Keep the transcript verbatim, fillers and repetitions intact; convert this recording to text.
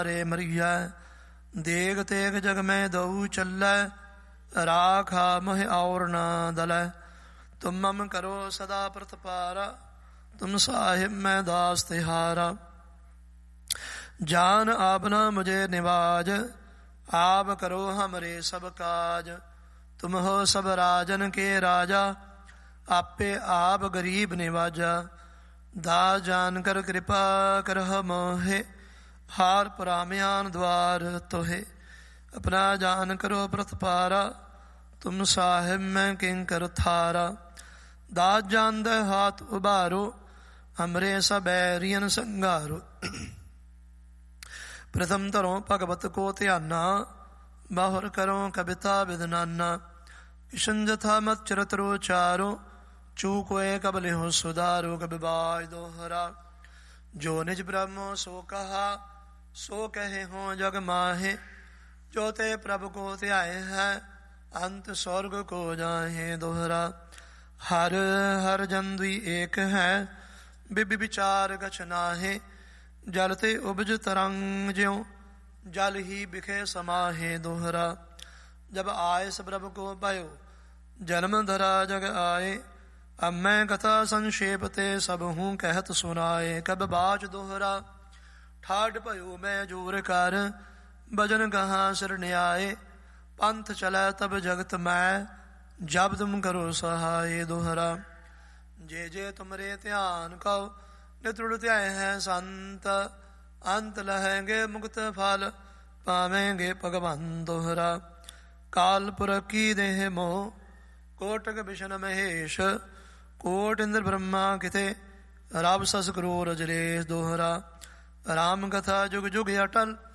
ਰੇ ਮਰੀਐ ਦੇਗ ਤੇਗ ਜਗ ਮੈਂ ਦਊ ਚੱਲੈ ਰਾਖਾ ਮਹਿ ਔਰ ਨਾ ਦਲੈ ਤੁਮ ਮਮ ਕਰੋ ਸਦਾ ਪ੍ਰਤਪਾਰਾ ਤੁਮ ਸਾਹਿਬ ਮੈਂ ਦਾਸ ਤਿਹਾਰਾ ਜਾਨ ਆਪਨਾ ਮੁਝੇ ਨਿਵਾਜ ਆਪ ਕਰੋ ਹਮਰੇ ਸਭ ਕਾਜ ਤੁਮ ਹੋ ਸਭ ਰਾਜਨ ਕੇ ਰਾਜਾ ਆਪੇ ਆਪ ਗਰੀਬ ਨਿਵਾਜਾ ਦਾ ਜਾਨ ਕਰ ਕਿਰਪਾ ਕਰਹ ਮੋਹਿ ਹਾਰ ਪਰਾਮਿਆਨ ਦਵਾਰ ਤੋਹਿ ਆਪਣਾ ਜਾਨ ਕਰੋ ਪ੍ਰਤਪਾਰਾ ਤੁਮ ਸਾਹਿਬ ਮੈਂ ਕਿੰਕਰ ਥਾਰਾ ਦਾਸ ਜਾਂਦੇ ਹਾਥ ਉਬਾਰੋ ਹਮਰੇ ਸਬੈਰੀਅਨ ਸੰਗਾਰੋ ਪ੍ਰਥਮ ਧਰੋ ਭਗਵਤ ਕੋ ਧਿਆਨਾ ਬਾਹਰ ਕਰੋ ਕਵਿਤਾ ਵਿਦਨਾਨਾ ਕਿਸ਼ਨ ਜਥਾ ਮਤ ਚਰਤਰੋ ਚਾਰੋ ਚੂਕੋਏ ਕਬ ਲਿਹੋ ਸੁਧਾਰੋ ਕਬ ਬਾਜ ਦੋਹਰਾ ਜੋ ਨਿਜ ਬ੍ਰਹਮੋ ਸੋ ਕਹਾ ਸੋ ਕਹੇ ਹੋ ਜਗ ਮਾਹੇ ਜੋ ਤੇ ਪ੍ਰਭ ਕੋ ਧਿਆਏ ਹੈ ਅੰਤ स्वर्ग को जाहे दोहरा हर हर जन दुई एक है बिबि विचार गछ नाहे जल ते उपज तरंग ज्यों जल ही बिखे समाहे दोहरा जब आए सब प्रभ को भयो जन्म धरा जग आए अब मैं कथा संक्षेप ते सब हूँ कहत सुनाए कब बाच दोहरा ठाड भयो मैं जोर कर भजन कहाँ सिर न्याय पंथ चलै तब जगत मैं जब तुम करो सहाय दोहरा जे जे तुमरे ध्यान कहो नित्रुड़ ध्याय है संत अंत लहेंगे मुक्त फल पावेंगे भगवान दोहरा कालपुर की देह मोह कोटक विशन महेश कोट इंद्र ब्रह्मा किते रब सस करो रजरेश दोहरा राम कथा जुग जुग अटल